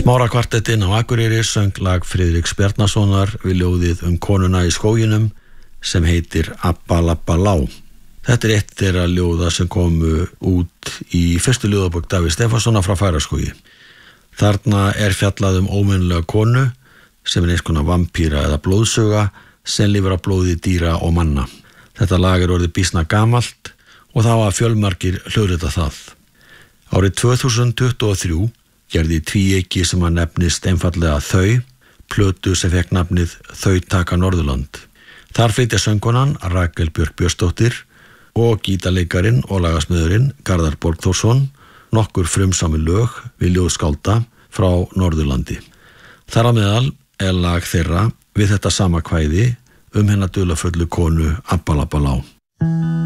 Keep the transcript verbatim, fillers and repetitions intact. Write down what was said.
Smára kvartettinn á Akureyri söng lag Friðriks Bjarnasonar við ljóðið um konuna í skóginum sem heitir Abba labba lá. Þetta er eitt þeirra ljóða sem komu út í fyrstu ljóðabók Davíðs Stefánssonar frá Fagraskógi. Þarna er fjallað um ómennilega konu sem er eins konar vampíra eða blóðsuga sem lifir á blóði dýra og manna. Þetta lag er orðið býsna gamalt og þá hafa fjölmargir hljóðrita það. Árið tvö þúsund tuttugu og þrjú gerði tvíeyki sem að nefnist einfallega Þau, plötu sem fekk nafnið Þau taka Norðurland. Þar flytja söngkonan Rakel Björk Björnsdóttir og gítarleikarin og lagasmiðurinn Garðar Borgþórsson nokkur frumsami lög við ljóðskálda frá Norðurlandi. Þar á meðal er lag þeirra við þetta sama kvæði um hennar dularfullu konu Abba labba lá.